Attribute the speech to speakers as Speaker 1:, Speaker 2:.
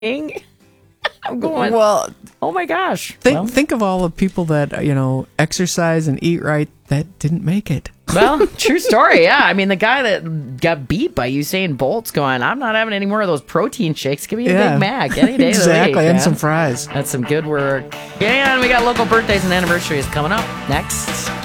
Speaker 1: I'm going,
Speaker 2: Well,
Speaker 1: oh my gosh.
Speaker 2: think of all the people that, exercise and eat right that didn't make it.
Speaker 1: Well, true story. Yeah. I mean, the guy that got beat by Usain Bolt's going, I'm not having any more of those protein shakes. Give me a Big Mac any day of the week.
Speaker 2: Exactly, and
Speaker 1: man.
Speaker 2: some fries.
Speaker 1: That's some good work. And we got local birthdays and anniversaries coming up next.